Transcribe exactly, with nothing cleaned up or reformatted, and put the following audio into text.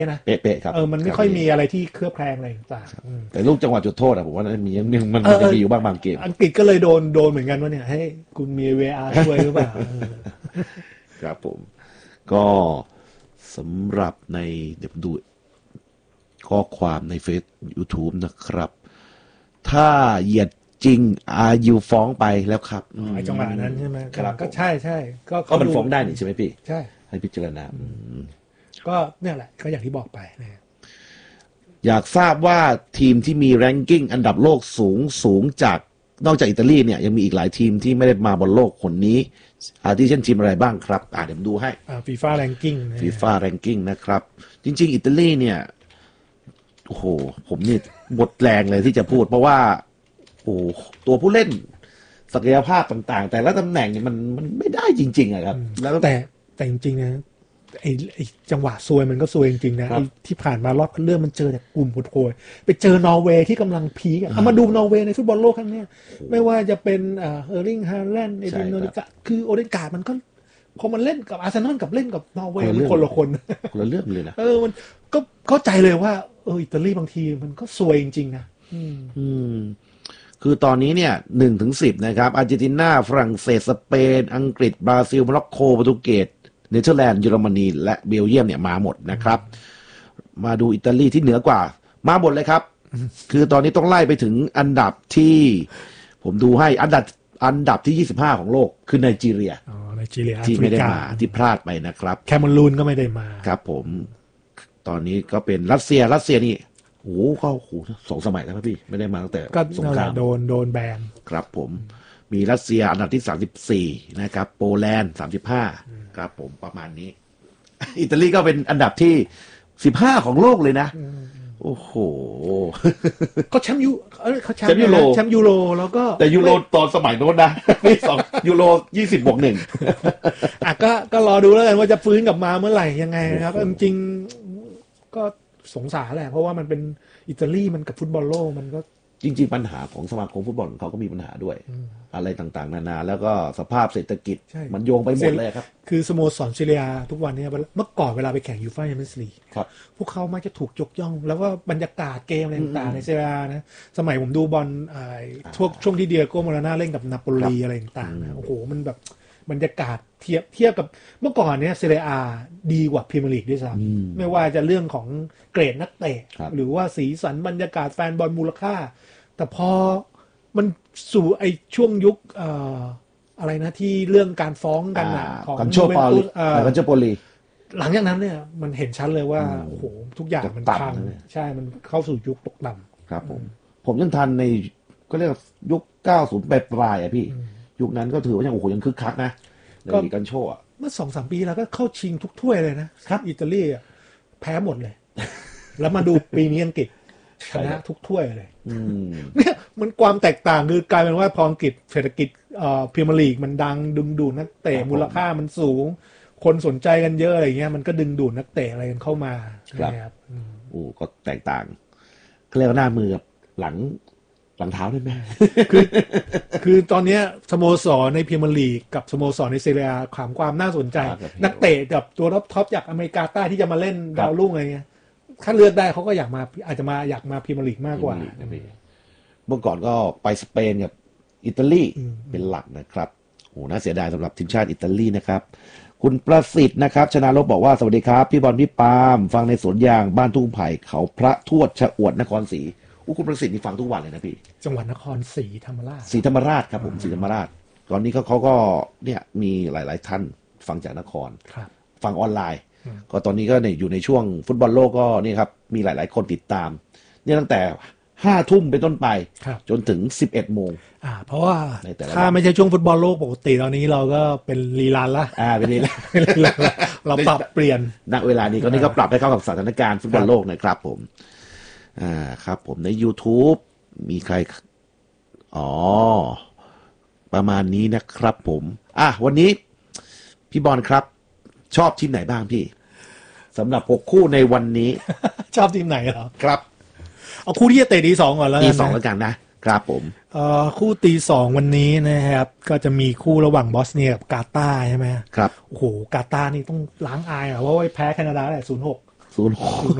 นะเป๊ะๆครับเออมันไม่ค่อยมีอะไรที่เคลือบแคลงอะไรต่างแต่ลูกจังหวะจุดโทษอะผมว่ามีมันมันจะมีอยู่บ้างบางเกมอังกฤษก็เลยโดนโดนเหมือนกันว่าเนี่ยให้คุณมี วี อาร์ ช่วยหรือเปล่าครับผมก็สำหรับในเดี๋ยวดูข้อความในเฟซ YouTube นะครับถ้าเหยียดจริงอายุฟ้องไปแล้วครับไอ้จังหวะนั้นใช่ไหมครับก็ใช่ใช่ก็ก็มันฟ้องได้นี่ใช่ไหมพี่ใช่ให้พิจารณาก็เนี่ยแหละก็อย่างที่บอกไปนะอยากทราบว่าทีมที่มีแรงกิ้งอันดับโลกสูงสูงจากนอกจากอิตาลีเนี่ยยังมีอีกหลายทีมที่ไม่ได้มาบนโลกคนนี้อาทิเช่นทีมอะไรบ้างครับอ่าเดี๋ยวดูให้อ่าฟีฟ่าแรงกิ้งฟีฟ่าแรงกิ้งนะครับจริงๆอิตาลีเนี่ยโอ้โหผมนี่หมดแรงเลยที่จะพูดเพราะว่าโอ้ตัวผู้เล่นศักยภาพต่างๆแต่ละตำแหน่งเนี่ยมันมันไม่ได้จริงๆอะครับแล้วแต่แต่จริงๆนะไอ้ไอ้จังหวะซวยมันก็ซวยจริงๆนะไอ้ที่ผ่านมารอบคัดเลือกมันเจอแต่กลุ่มโหดๆไปเจอนอร์เวย์ที่กำลังพีคเอามาดูนอร์เวย์ในฟุตบอลโลกครั้งนี้ไม่ว่าจะเป็นเออร์ลิงฮาแลนด์เอดินโนริกาคือโอเดนการ์ดมันก็พอมันเล่นกับอาร์เซนอลกับเล่นกับนอร์เวย์มันคนละคนคนละเรื่องเลยนะเออมันก็เข้าใจเลยว่าเอออิตาลีบางทีมันก็ซวยจริงๆนะอืมคือตอนนี้เนี่ยหนึ่งถึงสิบนะครับอาร์เจนตินาฝรั่งเศสสเปนอังกฤษบราซิลโมร็อกโกโปรตุเกสเนเธอร์แลนด์เยอรมนีและเบลเยียมเนี่ยมาหมดนะครับมาดูอิตาลีที่เหนือกว่ามาหมดเลยครับคือตอนนี้ต้องไล่ไปถึงอันดับที่ผมดูให้อันดับอันดับที่ยี่สิบห้าของโลกคือไนจีเรียอ๋อไนจีเรียที่ไม่ได้มาที่พลาดไปนะครับแคเมรูนก็ไม่ได้มาครับผมตอนนี้ก็เป็นรัสเซียรัสเซียนี่โอ้โหเข้าโอ้สองสมัยแล้วครับพี่ไม่ได้มาตั้งแต่สงครามโดนโดนแบนครับผมมีรัสเซียอันดับที่สามสิบสี่นะครับโปแลนด์สามสิบห้าครับผมประมาณนี้อิตาลีก็เป็นอันดับที่สิบห้าของโลกเลยนะโอ้โหเขาแชมป์ยูเขาแชมป์ยูโรแชมป์ยูโรแล้วก็แต่ยูโรตอนสมัยโน้นนะนี่สองยูโรยี่สิบบวกหนึ่งอ่ะก็ก็รอดูแล้วกันว่าจะฟื้นกลับมาเมื่อไหร่ยังไงนะครับจริงๆก็สงสารแหละเพราะว่ามันเป็นอิตาลีมันกับฟุตบอลโลกมันก็จริงๆปัญหาของสมาคมฟุตบอลเขาก็มีปัญหาด้วยอะไรต่างๆนานาแล้วก็สภาพเศรษฐกิจมันโยงไปหมดเลยครับคือสโมสรซีเรียทุกวันนี้เมื่อก่อนเวลาไปแข่งยูฟ่าแชมเปี้ยนส์ลีกพวกเขามักจะถูกยกย่องแล้วก็บรรยากาศเกมอะไรต่างๆในซีเรียนะสมัยผมดูบอลช่วงช่วงที่เดียโก้มาราน่าเล่นกับนาโปลีอะไรต่างๆโอ้โหมันแบบบรรยากาศเทียบเทียบกับเมื่อก่อนเนี้ยซีเรียดีกว่าพรีเมียร์ลีกด้วยซ้ำไม่ว่าจะเรื่องของเกรดนักเตะหรือว่าสีสันบรรยากาศแฟนบอลมูลค่าแต่พอมันสู่ไอช่วงยุคเอ่ออะไรนะที่เรื่องการฟ้องกันอ่ะของกันโชปอลีกันโชปอลีหลังจากนั้นเนี่ยมันเห็นชัดเลยว่าโอ้โหทุกอย่างมันพังใช่มันเข้าสู่ยุคตกต่ำครับผมผมยังทันในก็เรียกยุคเก้าสิบปลายๆอ่ะพี่ยุคนั้นก็ถือว่ายังโอ้โหยังคึกคักนะในกันโชอ่ะเมื่อ สองสาม ปีแล้วก็เข้าชิงทุกถ้วยเลยนะครับอิตาลีอ่ะแพ้หมดเลยแล้วมาดูปีนี้อังกฤษชนะทุกถ้วยเลยเนี่ยมันความแตกต่างคือกลายเป็นว่าพออังกฤษเศรษฐกิจเอ่อพรีเมียร์ลีกมันดังดึงดูดนักเตะมูลค่ามันสูงคนสนใจกันเยอะอะไรเงี้ยมันก็ดึงดูดนักเตะอะไรกันเข้ามาครับโอ้ก็แตกต่างเขาเรียกว่าหน้ามือกับหลังหลังเท้าได้ไหมคือคือตอนนี้สโมสรในพรีเมียร์ลีกกับสโมสรในซีเรียขามความน่าสนใจนักเตะกับตัวท็อปจากอเมริกาใต้ที่จะมาเล่นดาวรุ่งอะไรเงี้ยถ้าเลือกได้เขาก็อยากมาอาจจะมาอยากมาพรีเมียร์ลีกมากกว่าเมื่อก่อนก็ไปสเปนกับอิตาลีเป็นหลักนะครับโอ้น่าเสียดายสำหรับทีมชาติอิตาลีนะครับคุณประสิทธิ์นะครับชนะลบบอกว่าสวัสดีครับพี่บอลพี่ปาล์มฟังในสวนยางบ้านทุ่งไผ่เขาพระทวดชะอวดนครศรีอู้คุณประสิทธิ์นี่ฟังทุกวันเลยนะพี่จังหวัดนครศรีธรรมราชศรีธรรมราชครับผมศรีธรรมราชตอนนี้เขาเขาก็เนี่ยมีหลายๆท่านฟังจากนครฟังออนไลน์ก็ตอนนี้ก็เนี่ยอยู่ในช่วงฟุตบอลโลกก็นี่ครับมีหลายๆคนติดตามเนี่ยตั้งแต่ห้าทุ่มเป็นต้นไปจนถึงสิบเอ็ดโมงอ่าเพราะว่าถ้าไม่ใช่ช่วงฟุตบอลโลกปกติตอนนี้เราก็เป็นรีลันละอ่าเป็นรีลันเราปรับเปลี่ยนณเวลานี้ก็นี่ก็ปรับให้เข้ากับสถานการณ์ฟุตบอลโลกนะครับผมอ่าครับผมใน YouTube มีใครอ๋อประมาณนี้นะครับผมอ่ะวันนี้พี่บอลครับชอบทีมไหนบ้างพี่สำหรับหกคู่ในวันนี้ชอบทีมไหนเหรอครับเอาคู่ที่จะเตะตีสองก่อนแล้วตีสองแล้วกันนะครับผมเอ่อคู่ตีสองวันนี้นะครับก็จะมีคู่ระหว่างบอสเนียกับกาตาร์ใช่ไหมครับโอ้โหกาตาร์นี่ต้องล้างอายอ่ะเพราะว่าแพ้แคนาดาได้ศูนย์หกศูนย์หก